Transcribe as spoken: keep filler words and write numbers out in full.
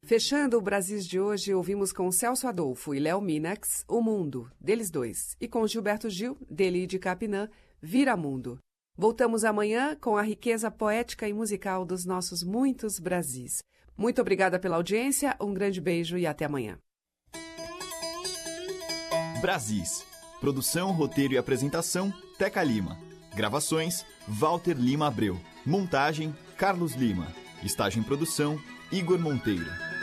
Fechando o Brasis de hoje, ouvimos com Celso Adolfo e Léo Minax, O Mundo, deles dois. E com Gilberto Gil, dele e de Capinã, Vira Mundo. Voltamos amanhã com a riqueza poética e musical dos nossos muitos Brasis. Muito obrigada pela audiência, um grande beijo e até amanhã. Brasis. Produção, roteiro e apresentação, Teca Lima. Gravações, Walter Lima Abreu. Montagem, Carlos Lima. Estágio em produção, Igor Monteiro.